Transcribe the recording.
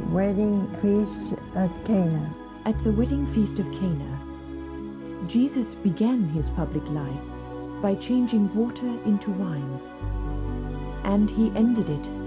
wedding feast at Cana. At the wedding feast of Cana, Jesus began his public life by changing water into wine, and he ended it